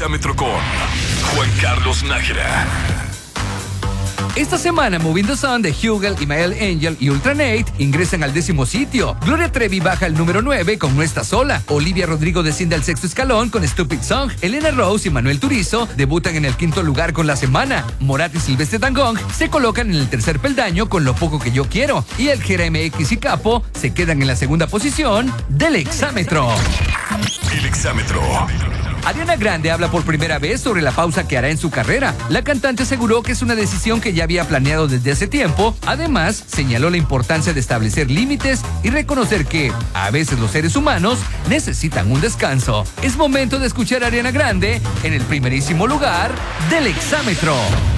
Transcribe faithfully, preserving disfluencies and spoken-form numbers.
Exámetro con Juan Carlos Nájera. Esta semana, Moving the Sun de Hugel, Imael Angel y Ultranate ingresan al décimo sitio. Gloria Trevi baja al número nueve con No Está Sola. Olivia Rodrigo desciende al sexto escalón con Stupid Song. Elena Rose y Manuel Turizo debutan en el quinto lugar con La Semana. Morat y Silvestre Dangond se colocan en el tercer peldaño con Lo Poco Que Yo Quiero. Y el Jera M X y Capo se quedan en la segunda posición del Exámetro. El Exámetro. Ariana Grande habla por primera vez sobre la pausa que hará en su carrera. La cantante aseguró que es una decisión que ya había planeado desde hace tiempo. Además, señaló la importancia de establecer límites y reconocer que, a veces, los seres humanos necesitan un descanso. Es momento de escuchar a Ariana Grande en el primerísimo lugar del Exámetro.